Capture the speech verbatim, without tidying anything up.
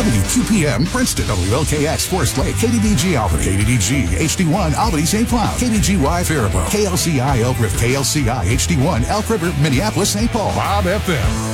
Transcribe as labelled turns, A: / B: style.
A: W Q P M Princeton, W L K X Forest Lake, K D D G Albany, K D D G H D one Albany Saint Cloud, K D G Y Faribault, K L C I Elk River, K L C I H D one Elk River, Minneapolis, Saint Paul, Bob F M.